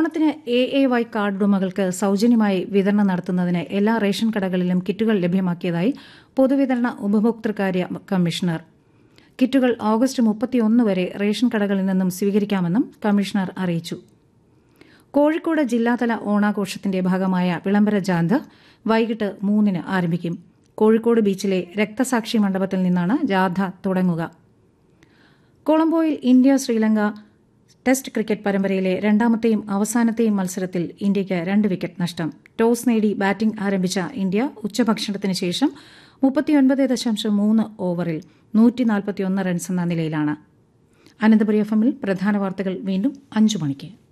ഓണത്തിന് AAY card ഉടമകൾക്ക് സൌജന്യമായി വിതരണം നടത്തുന്നതിന് എല്ലാ റേഷൻ കടകളിലും കിറ്റുകൾ ലഭ്യമാക്കിയതായി പൊതുവിതരണ ഉപഭോക്തൃകാര്യ കമ്മീഷണർ. കിറ്റുകൾ ഓഗസ്റ്റ് 31 വരെ റേഷൻ കടകളിൽ നിന്നും സ്വീകരിക്കാമെന്നും കമ്മീഷണർ അറിയിച്ചു. കോഴിക്കോട് ജില്ലാതല ഓണാഘോഷത്തിന്റെ ഭാഗമായ വിളംബര ജാഥ വൈകിട്ട് 3-ന് ആരംഭിക്കും. കോഴിക്കോട് ബീച്ചിലെ രക്തസാക്ഷി മണ്ഡപത്തിൽ നിന്നാണ് ജാഥ തുടങ്ങുക. കൊളംബോയിൽ ഇന്ത്യ-ശ്രീലങ്ക ടെസ്റ്റ് ക്രിക്കറ്റ് പരമ്പരയിലെ രണ്ടാമത്തെയും അവസാനത്തെയും മത്സരത്തിൽ ഇന്ത്യയ്ക്ക് 2 വിക്കറ്റ് നഷ്ടം. ടോസ് നേടി ബാറ്റിംഗ് ആരംഭിച്ച ഇന്ത്യ ഉച്ചഭക്ഷണത്തിന് ശേഷം 39.3 ഓവറിൽ 141 റൺസ് എന്ന നിലയിലാണ്. അനന്തപുരി FM-ൽ പ്രധാന വാർത്തകൾ വീണ്ടും 5 മണിക്ക്.